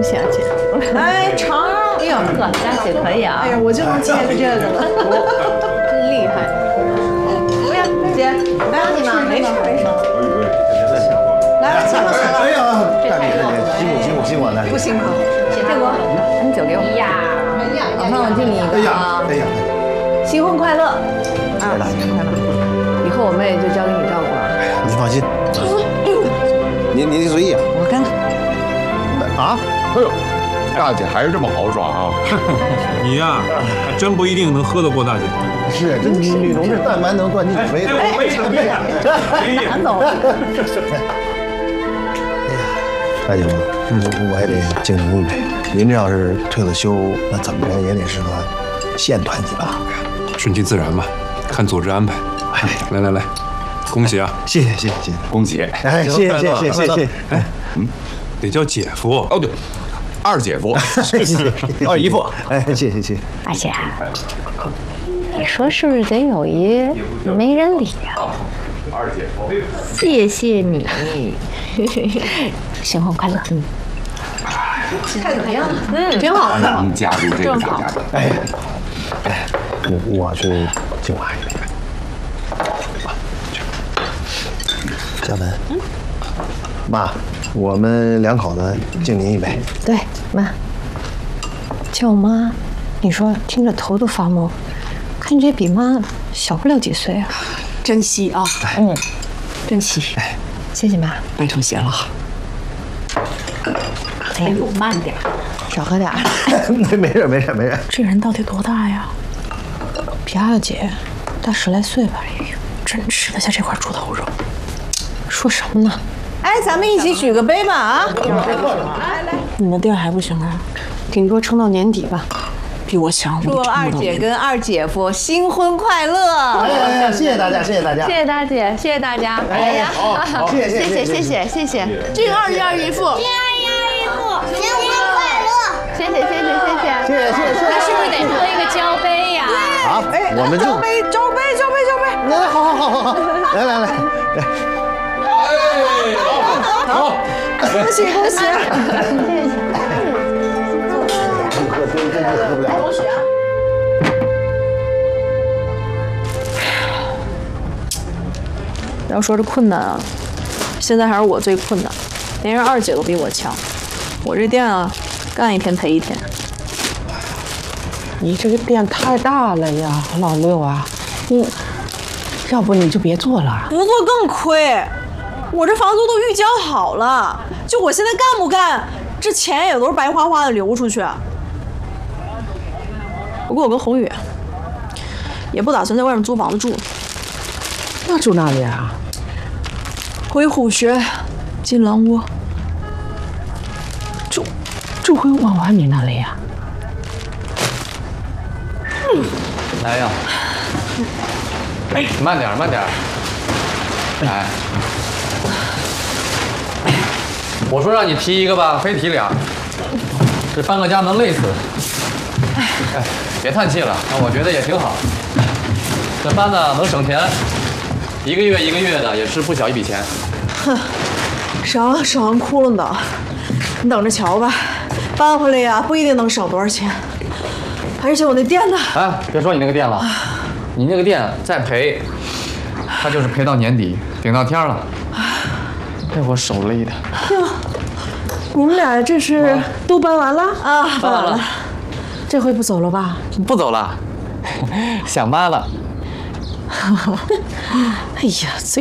谢啊姐。哎，长， 哎呦呵，佳姐可以啊。 哎呀，我就能接着这个了，真厉害。不要，姐，帮你吗？没事没事。来，请我吃了。 哎呀，大姐大姐，辛苦大姐。 不辛苦。 建国，你酒给我。哎呀，老范，我敬你一个啊。 哎呀， 新婚快乐！ 啊，新婚快乐！ 以后我妹就交给你照顾了。 你放心。您随意。 我看看。 啊？ 哎呦，大姐还是这么豪爽啊！ 你呀，还真不一定能喝得过大姐。 是，这女同志但凡能灌进水， 拿走。 大姐夫，我也得敬您一杯。您这要是退了休，那怎么着也得是个县团级吧？ 顺其自然吧，看组织安排。来，恭喜啊！ 谢谢， 恭喜！ 哎，谢谢。 哎，得叫姐夫哦，对，二姐夫， 二姨夫。哎，谢谢。 大姐，你说是不是得有一媒人礼啊？ 二姐夫， 谢谢你，新婚快乐。 看怎么样？挺好的。 能加入这个大家庭。 哎，我去敬妈一杯。嘉文，妈，我们两口子敬您一杯。 对，妈，叫我妈，你说听着头都发懵，看你这比妈小不了几岁啊。 珍惜啊，珍惜。 谢谢妈， 白成鞋了。 哎呦，慢点， 少喝点。 没事。 这人到底多大呀？ 比阿姐大10来岁吧。 哎呦，真吃得下这块猪头肉。 说什么呢？哎，咱们一起举个杯吧啊！来， 你们店还不行啊？ 顶多撑到年底吧。 比我强， 祝二姐跟二姐夫新婚快乐！ 哎，谢谢大家。 谢谢大姐，谢谢大家。 哎呀，好，谢谢。 敬二姨二姨夫， 新婚快乐！ 谢谢。那是不是得喝一个交杯呀？ 好，我们就招杯！ 好，来。 好， 恭喜！ 喝不了。 要说这困难啊，现在还是我最困难，连人二姐都比我强。我这店啊，干一天赔一天。 你这个店太大了呀，老六啊，要不你就别做了。 不做更亏，我这房租都预交好了，就我现在干不干，这钱也都是白花花的流出去。不过我跟宏宇也不打算在外面租房子住， 那住哪里啊？ 回虎穴，金狼窝。 住回往外面那里呀？ 来呀！哎，慢点。哎，我说让你提一个吧，非提俩，这搬个家能累死。哎，别叹气了，我觉得也挺好。这搬呢能省钱，一个月的也是不小一笔钱。 哼，省完窟窿的，你等着瞧吧。搬回来呀，不一定能省多少钱。而且我那店呢？ 哎，别说你那个店了，你那个店再赔，他就是赔到年底，顶到天了。被我手勒的。 哟，你们俩这是都搬完了啊？ 搬完了， 这回不走了吧？ 不走了，想妈了。 哎呀，